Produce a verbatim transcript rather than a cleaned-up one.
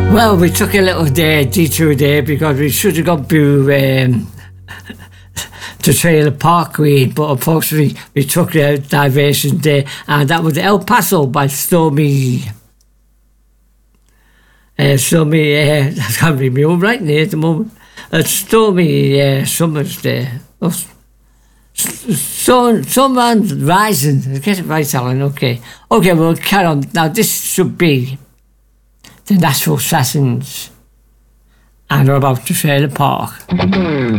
Well, we took a little day, detour there because we should have gone through um, to Trailer Parkway, but unfortunately we took a diversion there, and that was El Paso by Stormy. Uh, Stormy, uh, I can't remember right now at the moment. Uh, Stormy uh, Summers there. Oh, Sun, Sunman's Rising. Get it right, Alan. Okay. Okay, we'll carry on. Now, this should be the Nashville Assassins, and they're about to Trailer Park.